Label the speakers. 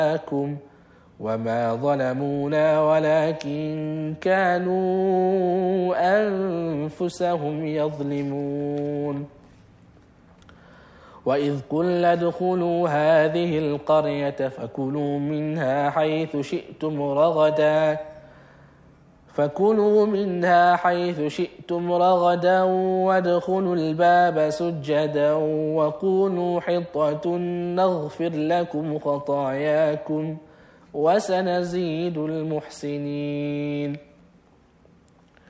Speaker 1: وما ظلمونا ولكن كانوا أنفسهم يظلمون. وإذ قلنا ادخلوا هذه القرية فكلوا منها حيث شئتم رغدا وادخلوا الباب سجدا وقولوا حطة نغفر لكم خطاياكم وسنزيد المحسنين.